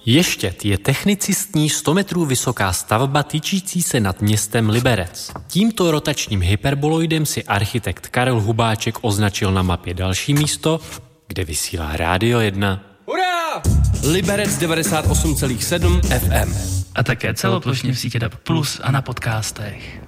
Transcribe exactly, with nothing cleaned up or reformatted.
Ještěd je technicistní sto metrů vysoká stavba tyčící se nad městem Liberec. Tímto rotačním hyperboloidem si architekt Karel Hubáček označil na mapě další místo, kde vysílá Rádio jedna. Hurá! Liberec devadesát osm celá sedm F M. A také celoplošně v sítě D A B plus a na podcastech.